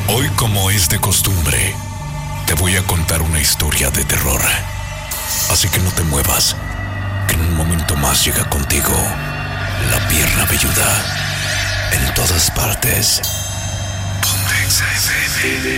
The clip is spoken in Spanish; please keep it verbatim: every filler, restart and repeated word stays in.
Hoy, como es de costumbre, te voy a contar una historia de terror. Así que no te muevas, que en un momento más llega contigo la pierna velluda. En todas partes. Ponte Exa F M.